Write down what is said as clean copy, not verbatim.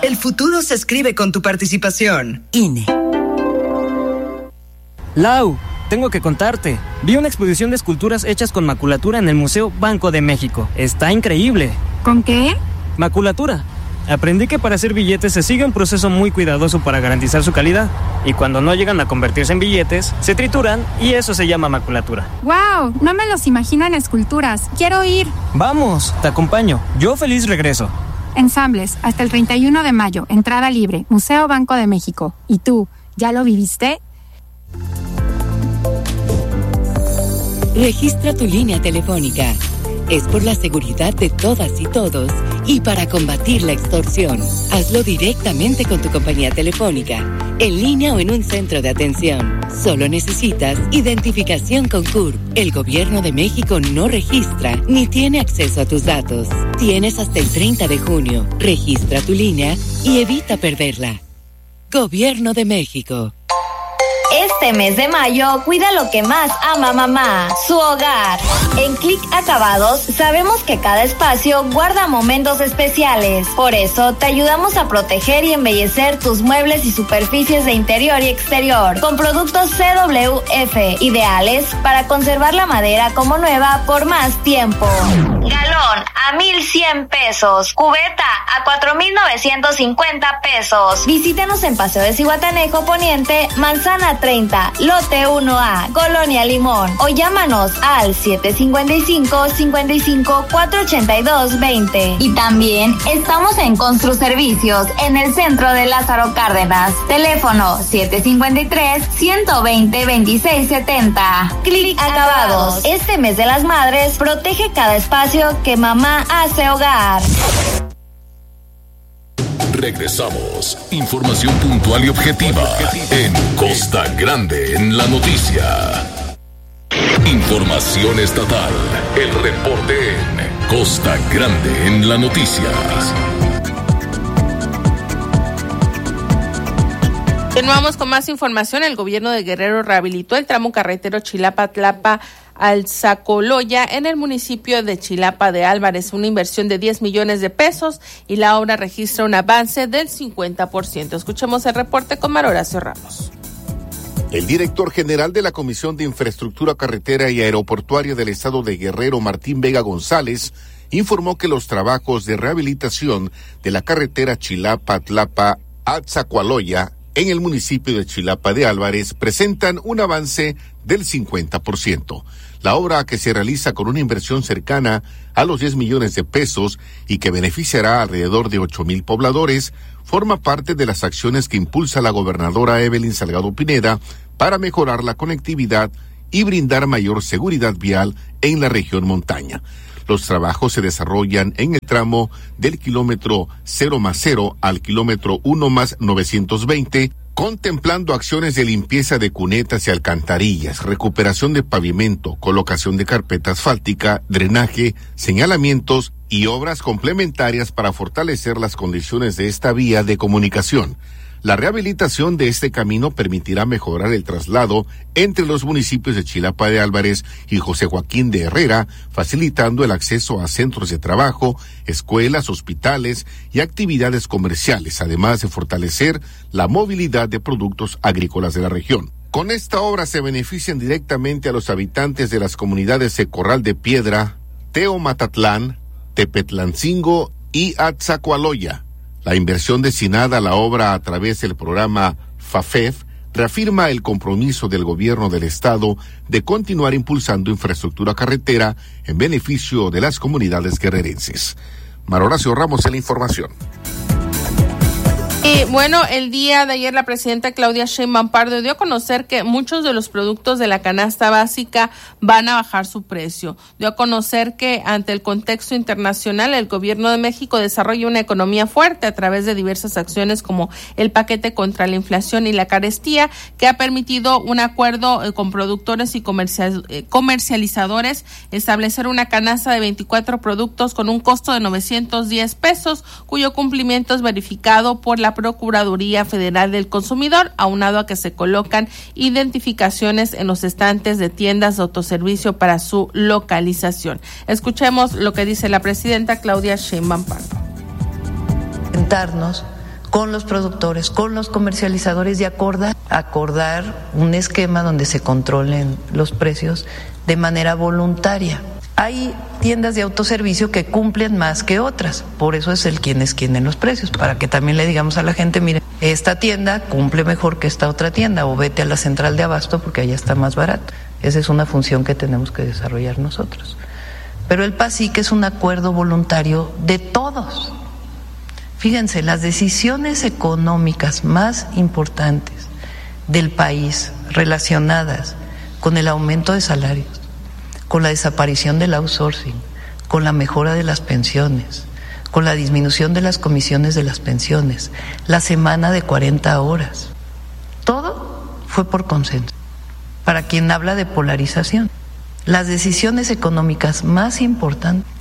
El futuro se escribe con tu participación. INE. Lau, tengo que contarte. Vi una exposición de esculturas hechas con maculatura en el Museo Banco de México. Está increíble. ¿Con qué? Maculatura. Aprendí que para hacer billetes se sigue un proceso muy cuidadoso para garantizar su calidad. Y cuando no llegan a convertirse en billetes, se trituran y eso se llama maculatura. ¡Wow! No me los imagino en esculturas. ¡Quiero ir! Vamos, te acompaño. Yo feliz regreso. Ensambles, hasta el 31 de mayo. Entrada libre. Museo Banco de México. ¿Y tú, ya lo viviste? Registra tu línea telefónica. Es por la seguridad de todas y todos y para combatir la extorsión. Hazlo directamente con tu compañía telefónica, en línea o en un centro de atención. Solo necesitas identificación con CURP. El Gobierno de México no registra ni tiene acceso a tus datos. Tienes hasta el 30 de junio. Registra tu línea y evita perderla. Gobierno de México. Este mes de mayo, cuida lo que más ama mamá, su hogar. En Click Acabados sabemos que cada espacio guarda momentos especiales. Por eso, te ayudamos a proteger y embellecer tus muebles y superficies de interior y exterior con productos CWF, ideales para conservar la madera como nueva por más tiempo. Galón a 1,100 pesos. Cubeta a 4,950 pesos. Visítanos en Paseo de Zihuatanejo Poniente, Manzana 30, Lote 1A, Colonia Limón, o llámanos al 755-55-482-20. Y también estamos en Construservicios en el centro de Lázaro Cárdenas. Teléfono 753-120-2670. Click Acabados. Este mes de las madres, protege cada espacio que mamá hace hogar. Regresamos. Información puntual y objetiva en Costa Grande en la noticia. Información estatal. El reporte en Costa Grande en la noticia. Continuamos con más información. El gobierno de Guerrero rehabilitó el tramo carretero Chilapa-Tlapa Alzacoloya en el municipio de Chilapa de Álvarez, una inversión de 10 millones de pesos, y la obra registra un avance del 50%. Escuchemos el reporte con Mar Horacio Ramos. El director general de la Comisión de Infraestructura Carretera y Aeroportuaria del Estado de Guerrero, Martín Vega González, informó que los trabajos de rehabilitación de la carretera Chilapa-Tlapa Alzacualoya en el municipio de Chilapa de Álvarez presentan un avance del 50%. La obra, que se realiza con una inversión cercana a los 10 millones de pesos y que beneficiará a alrededor de 8,000 pobladores, forma parte de las acciones que impulsa la gobernadora Evelyn Salgado Pineda para mejorar la conectividad y brindar mayor seguridad vial en la región montaña. Los trabajos se desarrollan en el tramo del kilómetro 0+0 al kilómetro 1+920, contemplando acciones de limpieza de cunetas y alcantarillas, recuperación de pavimento, colocación de carpeta asfáltica, drenaje, señalamientos y obras complementarias para fortalecer las condiciones de esta vía de comunicación. La rehabilitación de este camino permitirá mejorar el traslado entre los municipios de Chilapa de Álvarez y José Joaquín de Herrera, facilitando el acceso a centros de trabajo, escuelas, hospitales y actividades comerciales, además de fortalecer la movilidad de productos agrícolas de la región. Con esta obra se benefician directamente a los habitantes de las comunidades de Corral de Piedra, Teomatatlán, Tepetlancingo y Atzacoaloya. La inversión destinada a la obra a través del programa FAFEF reafirma el compromiso del gobierno del estado de continuar impulsando infraestructura carretera en beneficio de las comunidades guerrerenses. Mar Horacio Ramos en la información. Bueno, el día de ayer la presidenta Claudia Sheinbaum Pardo dio a conocer que muchos de los productos de la canasta básica van a bajar su precio. Dio a conocer que ante el contexto internacional, el gobierno de México desarrolla una economía fuerte a través de diversas acciones como el paquete contra la inflación y la carestía, que ha permitido un acuerdo con productores y comercializadores establecer una canasta de 24 productos con un costo de 910 pesos, cuyo cumplimiento es verificado por la Procuraduría Federal del Consumidor, aunado a que se colocan identificaciones en los estantes de tiendas de autoservicio para su localización. Escuchemos lo que dice la presidenta Claudia Sheinbaum Pardo. Sentarnos con los productores, con los comercializadores y acordar un esquema donde se controlen los precios de manera voluntaria. Hay tiendas de autoservicio que cumplen más que otras, por eso es el quién es quién en los precios, para que también le digamos a la gente, mire, esta tienda cumple mejor que esta otra tienda, o vete a la central de abasto porque allá está más barato. Esa es una función que tenemos que desarrollar nosotros. Pero el PASIC es un acuerdo voluntario de todos. Fíjense, las decisiones económicas más importantes del país relacionadas con el aumento de salarios, con la desaparición del outsourcing, con la mejora de las pensiones, con la disminución de las comisiones de las pensiones, la semana de 40 horas, todo fue por consenso. Para quien habla de polarización, las decisiones económicas más importantes